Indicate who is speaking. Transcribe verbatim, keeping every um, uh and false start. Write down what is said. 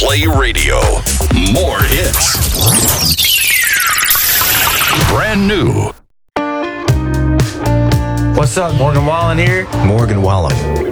Speaker 1: Play Radio. More hits. Brand new.
Speaker 2: What's up? Morgan Wallen here.
Speaker 3: Morgan Wallen.